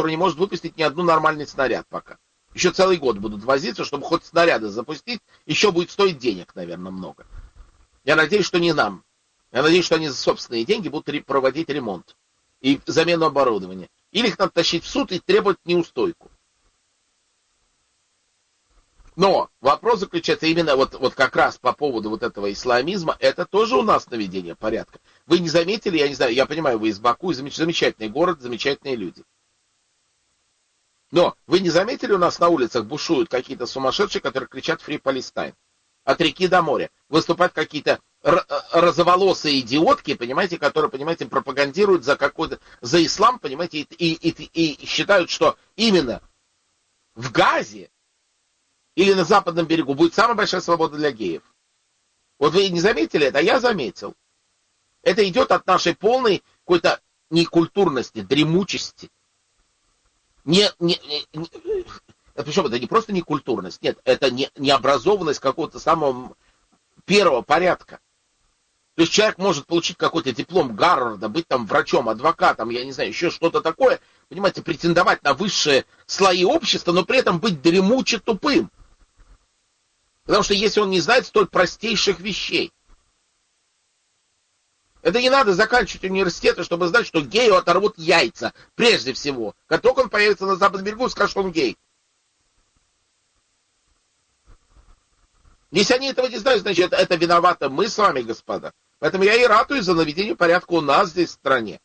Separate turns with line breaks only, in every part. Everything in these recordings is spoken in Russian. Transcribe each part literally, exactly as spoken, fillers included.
который не может выпустить ни одну нормальный снаряд пока. Еще целый год будут возиться, чтобы хоть снаряды запустить, еще будет стоить денег, наверное, много. Я надеюсь, что не нам. Я надеюсь, что они за собственные деньги будут проводить ремонт и замену оборудования. Или их надо тащить в суд и требовать неустойку. Но вопрос заключается именно вот, вот как раз по поводу вот этого исламизма. Это тоже у нас наведение порядка. Вы не заметили, я не знаю, я понимаю, вы из Баку, замечательный город, замечательные люди. Но вы не заметили, у нас на улицах бушуют какие-то сумасшедшие, которые кричат «Free Palestine». От реки до моря. Выступают какие-то розоволосые идиотки, понимаете, которые, понимаете, пропагандируют за какой-то, за ислам, понимаете, и, и, и, и считают, что именно в Газе или на западном берегу будет самая большая свобода для геев. Вот вы не заметили это, а я заметил. Это идет от нашей полной какой-то некультурности, дремучести. Не, не, не, причем это не просто некультурность, нет, это не, необразованность какого-то самого первого порядка. То есть человек может получить какой-то диплом Гарварда, быть там врачом, адвокатом, я не знаю, еще что-то такое, понимаете, претендовать на высшие слои общества, но при этом быть дремуче тупым. Потому что если он не знает столь простейших вещей, это не надо заканчивать университеты, чтобы знать, что гею оторвут яйца, прежде всего. Как только он появится на западном берегу, скажет, что он гей. Если они этого не знают, значит, это, это виноваты мы с вами, господа. Поэтому я и ратую за наведение порядка у нас здесь в стране.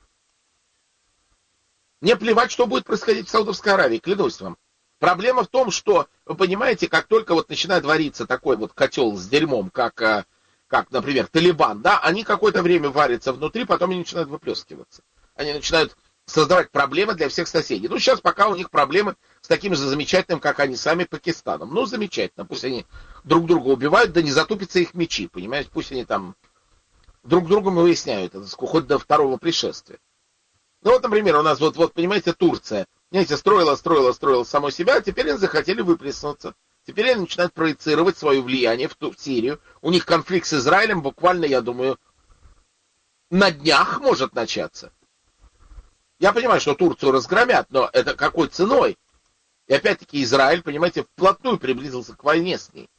Мне плевать, что будет происходить в Саудовской Аравии, клянусь вам. Проблема в том, что, вы понимаете, как только вот начинает вариться такой вот котел с дерьмом, как, как, например, Талибан, да, они какое-то время варятся внутри, потом они начинают выплескиваться. Они начинают создавать проблемы для всех соседей. Ну, сейчас пока у них проблемы с таким же замечательным, как они сами, Пакистаном. Ну, замечательно, пусть они друг друга убивают, да не затупятся их мечи, понимаете, пусть они там друг другом выясняют это, хоть до второго пришествия. Ну, вот, например, у нас, вот, вот понимаете, Турция, знаете, строила, строила, строила самой себя, а теперь они захотели выплеснуться. Теперь они начинают проецировать свое влияние в, в Сирию. У них конфликт с Израилем буквально, я думаю, на днях может начаться. Я понимаю, что Турцию разгромят, но это какой ценой? И опять-таки Израиль, понимаете, вплотную приблизился к войне с ней.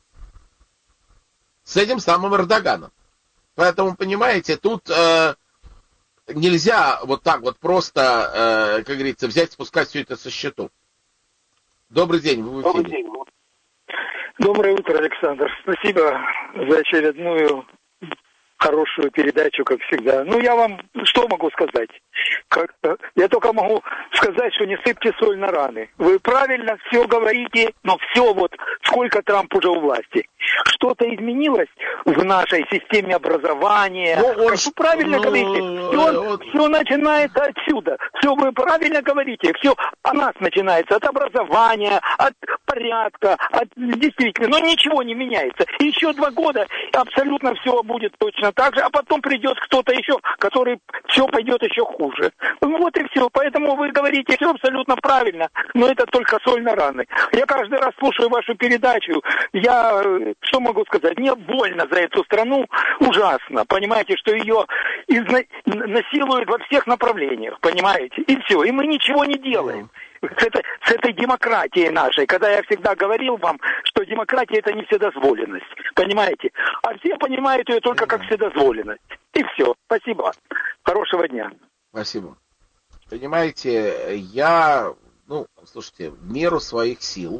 С этим самым Эрдоганом. Поэтому, понимаете, тут э, нельзя вот так вот просто, э, как говорится, взять, спускать все это со счетов. Добрый день, вы в эфире.
Добрый день. Доброе утро, Александр. Спасибо за очередную хорошую передачу, как всегда. Ну, я вам что могу сказать? Как, я только могу сказать, что не сыпьте соль на раны. Вы правильно все говорите, но все вот, сколько Трамп уже у власти. Что-то изменилось в нашей системе образования. Ну, он, вы правильно ну, говорите. Все, он... все начинается отсюда. Все вы правильно говорите. Все о нас начинается. От образования, от порядка, от действительно. Но ничего не меняется. Еще два года абсолютно все будет точно так же, а потом придет кто-то еще, который все пойдет еще хуже. Вот и все. Поэтому вы говорите все абсолютно правильно, но это только соль на раны. Я каждый раз слушаю вашу передачу. Я, что могу сказать, мне больно за эту страну, ужасно. Понимаете, что ее изна... насилуют во всех направлениях, понимаете? И все. И мы ничего не делаем. С этой, с этой демократией нашей, когда я всегда говорил вам, что демократия это не вседозволенность, понимаете? А все понимают ее только как вседозволенность. И все. Спасибо. Хорошего дня.
Спасибо. Понимаете, я, ну, слушайте, в меру своих сил,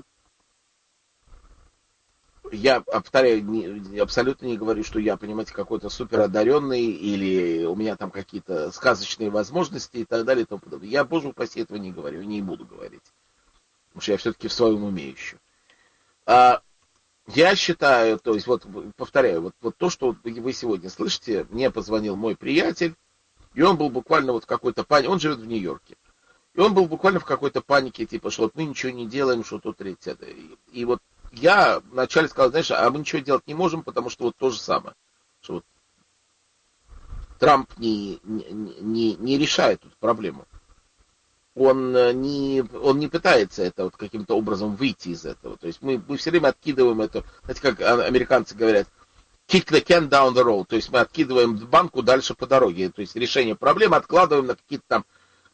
я, повторяю, не, абсолютно не говорю, что я, понимаете, какой-то супер одаренный или у меня там какие-то сказочные возможности и так далее и тому подобное. Я, боже упаси, этого не говорю, не буду говорить. Потому что я все-таки в своем уме еще. А, я считаю, то есть, вот, повторяю, вот, вот то, что вы сегодня слышите, мне позвонил мой приятель, и он был буквально вот в какой-то панике, он живет в Нью-Йорке. И он был буквально в какой-то панике, типа, что вот мы ничего не делаем, что тут третье. И, и вот я вначале сказал, знаешь, а мы ничего делать не можем, потому что вот то же самое. Что вот Трамп не, не, не, не решает эту проблему. Он не, он не пытается это вот каким-то образом выйти из этого. То есть мы, мы все время откидываем это, знаете, как американцы говорят, kick the can down the road. То есть мы откидываем банку дальше по дороге. То есть решение проблемы откладываем на какие-то там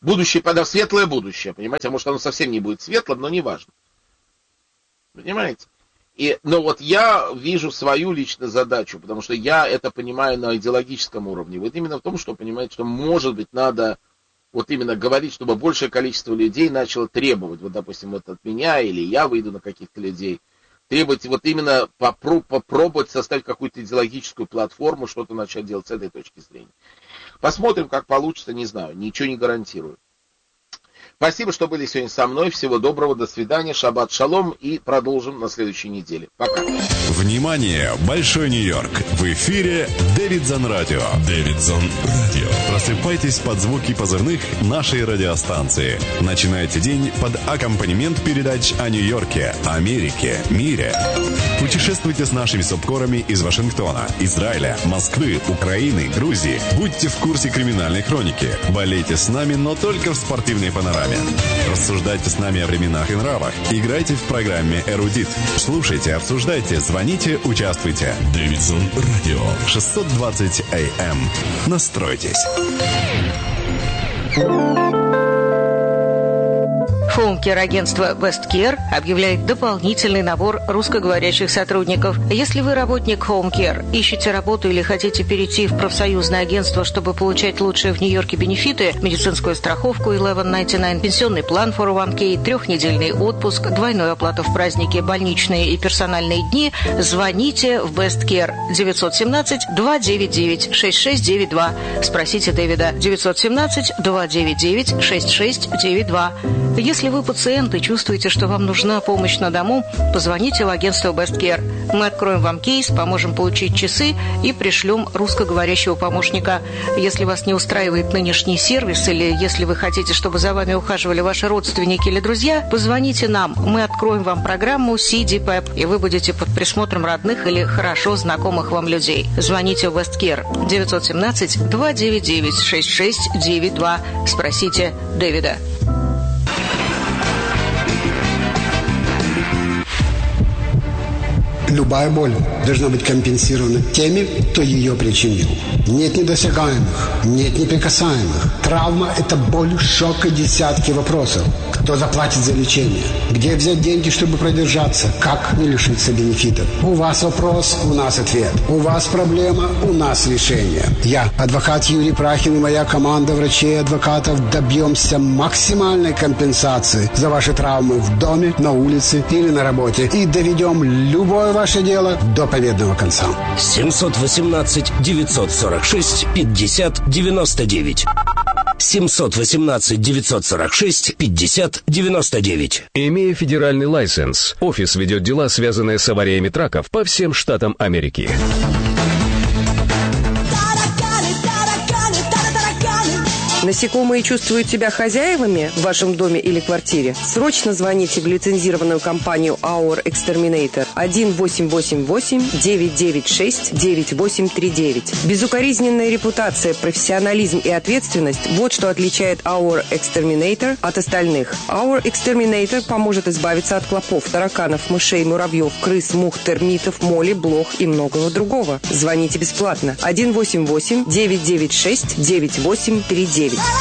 Будущее, подав светлое будущее, понимаете? А может, оно совсем не будет светлым, но не важно. Понимаете? И, но вот я вижу свою личную задачу, потому что я это понимаю на идеологическом уровне. Вот именно в том, что понимаете, что, может быть, надо вот именно говорить, чтобы большее количество людей начало требовать, вот, допустим, вот от меня, или я выйду на каких-то людей, требовать вот именно попро- попробовать составить какую-то идеологическую платформу, что-то начать делать с этой точки зрения. Посмотрим, как получится, не знаю, ничего не гарантирую. Спасибо, что были сегодня со мной. Всего доброго, до свидания, шаббат шалом, и продолжим на следующей неделе. Пока.
Внимание, Большой Нью-Йорк. В эфире Дэвидсон Радио. Дэвидсон Радио. Просыпайтесь под звуки позывных нашей радиостанции. Начинайте день под аккомпанемент передач о Нью-Йорке, Америке, мире. Путешествуйте с нашими субкорами из Вашингтона, Израиля, Москвы, Украины, Грузии. Будьте в курсе криминальной хроники. Болейте с нами, но только в спортивной панораме. Рассуждайте с нами о временах и нравах. Играйте в программе «Эрудит». Слушайте, обсуждайте, звоните, участвуйте. Дэвидсон Радио. шестьсот двадцать эй эм. Настройтесь.
Хоум-кер-агентство Best Care объявляет дополнительный набор русскоговорящих сотрудников. Если вы работник Home Care, ищете работу или хотите перейти в профсоюзное агентство, чтобы получать лучшие в Нью-Йорке бенефиты, медицинскую страховку eleven ninety-nine, пенсионный план фор о ван кей, трехнедельный отпуск, двойную оплату в праздники, больничные и персональные дни, звоните в Best Care девять один семь два девять девять шесть шесть девять два. Спросите Дэвида девять один семь два девять девять шесть шесть девять два. Если вы пациент и чувствуете, что вам нужна помощь на дому, позвоните в агентство Best Care. Мы откроем вам кейс, поможем получить часы и пришлем русскоговорящего помощника. Если вас не устраивает нынешний сервис или если вы хотите, чтобы за вами ухаживали ваши родственники или друзья, позвоните нам. Мы откроем вам программу си ди пэп, и вы будете под присмотром родных или хорошо знакомых вам людей. Звоните в Best Care девять один семь два девять девять шесть шесть девять два. Спросите Дэвида.
Любая боль должна быть компенсирована теми, кто ее причинил. Нет недосягаемых, нет неприкасаемых. Травма – это боль, шок и десятки вопросов. Кто заплатит за лечение? Где взять деньги, чтобы продержаться? Как не лишиться бенефитов? У вас вопрос, у нас ответ. У вас проблема, у нас решение. Я, адвокат Юрий Прахин, и моя команда врачей и адвокатов добьемся максимальной компенсации за ваши травмы в доме, на улице или на работе. И доведем любое ваше дело до победного конца.
семь один восемь девять сорок шесть пятьдесят девяносто девять. семь один восемь девять сорок шесть пятьдесят девяносто девять.
Имея федеральный лайсенс, офис ведет дела, связанные с авариями траков по всем штатам Америки.
Насекомые чувствуют себя хозяевами в вашем доме или квартире? Срочно звоните в лицензированную компанию Our Exterminator один восемь восемь восемь девять девять шесть девять восемь три девять. Безукоризненная репутация, профессионализм и ответственность – вот что отличает Our Exterminator от остальных. Our Exterminator поможет избавиться от клопов, тараканов, мышей, муравьев, крыс, мух, термитов, моли, блох и многого другого. Звоните бесплатно один восемь восемь девять девять шесть девять восемь три девять.